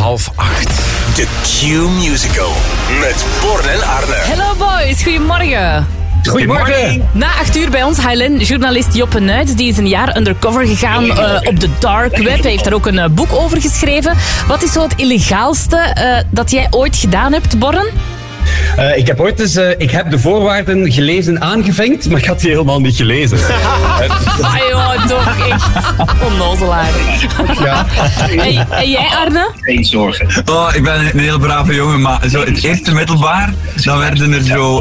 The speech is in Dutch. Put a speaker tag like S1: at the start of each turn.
S1: 7:30. De Q-musical met Born en Arne.
S2: Hello boys, goedemorgen.
S3: Goedemorgen.
S2: Na 8 uur bij ons, Highland, journalist Joppe Nuits. Die is een jaar undercover gegaan op de dark web. Hij heeft daar ook een boek over geschreven. Wat is zo het illegaalste dat jij ooit gedaan hebt, Borren?
S3: Ik heb ooit eens ik heb de voorwaarden gelezen aangevinkt, maar ik had die helemaal niet gelezen.
S2: Ah joh, toch echt onnozelaar.
S3: Ja.
S2: En jij, Arne?
S4: Geen zorgen.
S5: Oh, ik ben een heel brave jongen, maar zo het eerste middelbaar, dan werden er zo